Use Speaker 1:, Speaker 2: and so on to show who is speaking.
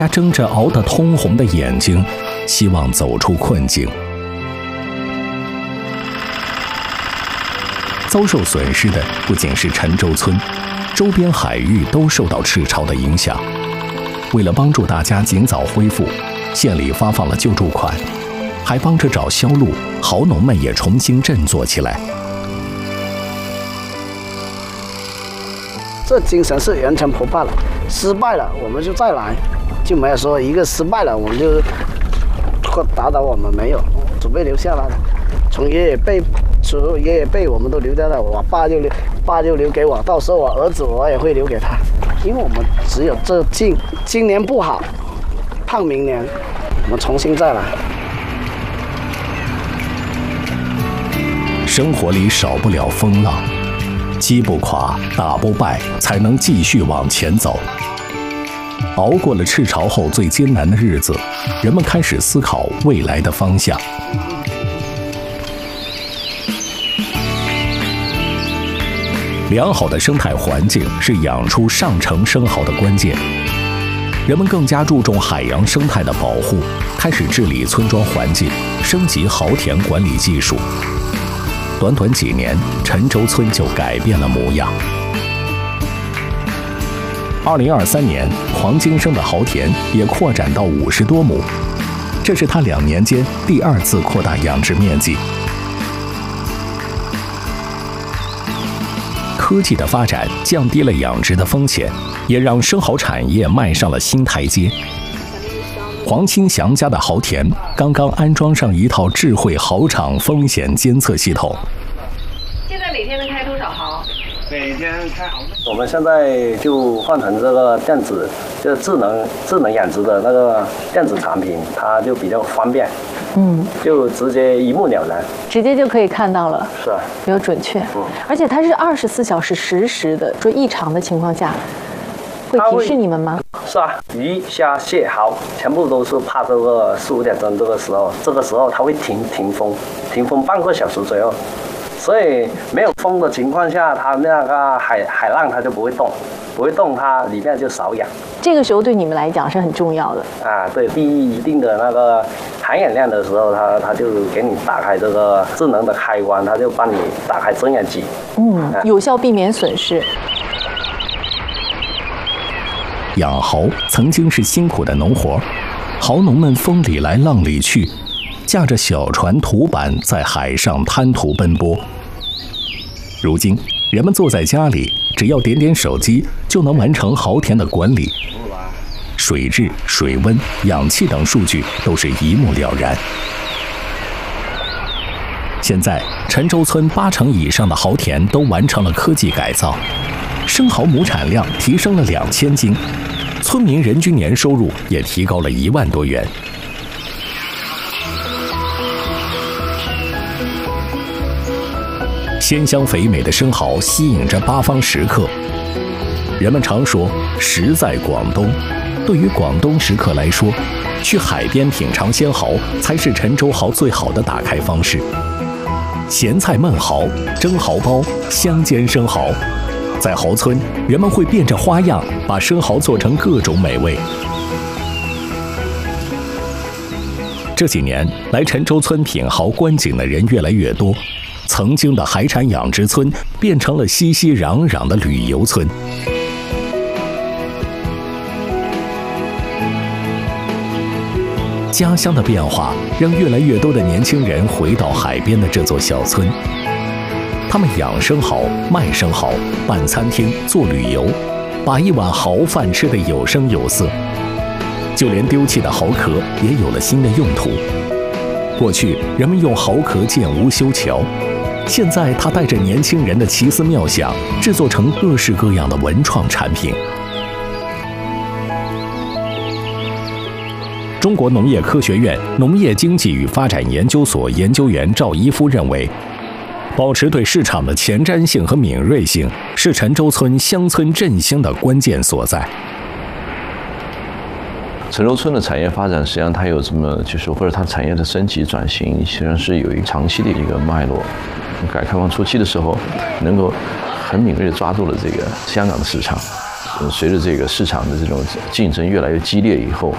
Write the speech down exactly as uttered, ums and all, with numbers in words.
Speaker 1: 他睁着熬得通红的眼睛，希望走出困境。遭受损失的不仅是陈州村，周边海域都受到赤潮的影响。为了帮助大家尽早恢复，县里发放了救助款，还帮着找销路，豪农们也重新振作起来。
Speaker 2: 这精神是完全不怕了，失败了我们就再来，就没有说一个失败了我们就打倒我们，没有，准备留下来了。从爷爷辈，从爷爷辈我们都留下来，我爸就留，爸就留给我，到时候我儿子我也会留给他，因为我们只有这今今年不好，盼明年我们重新再来。
Speaker 1: 生活里少不了风浪，击不垮，打不败，才能继续往前走。熬过了赤潮后最艰难的日子，人们开始思考未来的方向。良好的生态环境是养出上乘生蚝的关键。人们更加注重海洋生态的保护，开始治理村庄环境，升级蚝田管理技术。短短几年，陈州村就改变了模样。二零二三年，黄金生的蚝田也扩展到五十多亩，这是他两年间第二次扩大养殖面积。科技的发展降低了养殖的风险，也让生蚝产业迈上了新台阶。黄清祥家的蚝田刚刚安装上一套智慧蚝场风险监测系统。
Speaker 3: 现在每天能开多少蚝？
Speaker 2: 每天开蚝。我们现在就换成这个电子，就是智能智能养殖的那个电子产品，它就比较方便。嗯，就直接一目了然，
Speaker 4: 直接就可以看到了，
Speaker 2: 是啊，
Speaker 4: 比较准确。嗯，而且它是二十四小时实时的，说异常的情况下，会提示你们吗？
Speaker 2: 是啊，鱼虾蟹蚝全部都是怕这个四五点钟这个时候，这个时候它会停停风，停风半个小时左右，所以没有风的情况下，它那个海海浪它就不会动，不会动，它里面就少氧。
Speaker 4: 这个时候对你们来讲是很重要的
Speaker 2: 啊，对，低于一定的那个含氧量的时候，它它就给你打开这个智能的开关，它就帮你打开增氧机，
Speaker 4: 嗯，啊、有效避免损失。
Speaker 1: 养蚝曾经是辛苦的农活，蚝农们风里来浪里去，驾着小船土板在海上滩涂奔波。如今，人们坐在家里，只要点点手机，就能完成蚝田的管理。水质、水温、氧气等数据都是一目了然。现在，陈州村八成以上的蚝田都完成了科技改造，生蚝亩产量提升了两千斤，村民人均年收入也提高了一万多元。鲜香肥美的生蚝吸引着八方食客。人们常说“食在广东”，对于广东食客来说，去海边品尝鲜蚝才是陈州蚝最好的打开方式。咸菜焖蚝、蒸蚝包、香煎生蚝，在蚝村，人们会变着花样把生蚝做成各种美味。这几年来陈州村品蚝观景的人越来越多，曾经的海产养殖村变成了熙熙攘攘的旅游村。家乡的变化让越来越多的年轻人回到海边的这座小村，他们养生蚝、卖生蚝、办餐厅、做旅游，把一碗蚝饭吃得有声有色。就连丢弃的蚝壳也有了新的用途。过去人们用蚝壳建屋修桥，现在它带着年轻人的奇思妙想，制作成各式各样的文创产品。中国农业科学院农业经济与发展研究所研究员赵一夫认为，保持对市场的前瞻性和敏锐性是陈州村乡村振兴的关键所在。
Speaker 5: 陈州村的产业发展，实际上它有这么就是或者它产业的升级转型，实际上是有一个长期的一个脉络。改革开放初期的时候，能够很敏锐地抓住了这个香港的市场。随着这个市场的这种竞争越来越激烈以后，